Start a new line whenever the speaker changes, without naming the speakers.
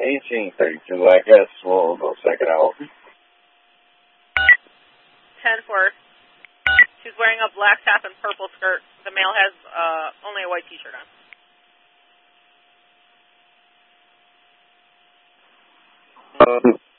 1832, I guess we'll go second out.
10-4. She's wearing a black top and purple skirt. The male has only a white t-shirt on.